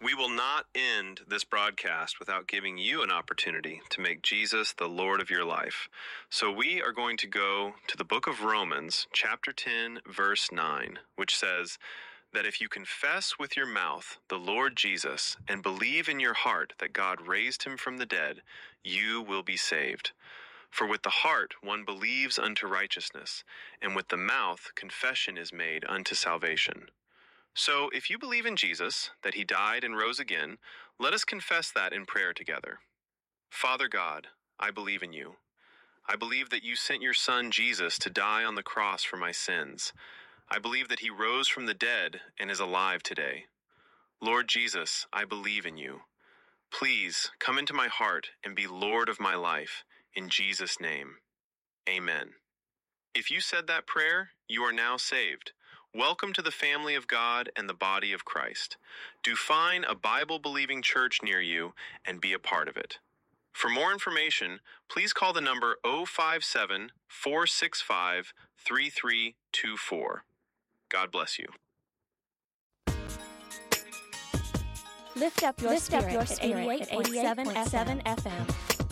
We will not end this broadcast without giving you an opportunity to make Jesus the Lord of your life. So we are going to go to the book of Romans, chapter 10, verse 9, which says that if you confess with your mouth the Lord Jesus and believe in your heart that God raised him from the dead, you will be saved. For with the heart one believes unto righteousness, and with the mouth confession is made unto salvation. So if you believe in Jesus, that he died and rose again, let us confess that in prayer together. Father God, I believe in you. I believe that you sent your Son Jesus to die on the cross for my sins. I believe that he rose from the dead and is alive today. Lord Jesus, I believe in you. Please come into my heart and be Lord of my life. In Jesus' name, amen. If you said that prayer, you are now saved. Welcome to the family of God and the body of Christ. Do find a Bible-believing church near you and be a part of it. For more information, please call the number 057-465-3324. God bless you. Lift up your spirit at 88.7 FM.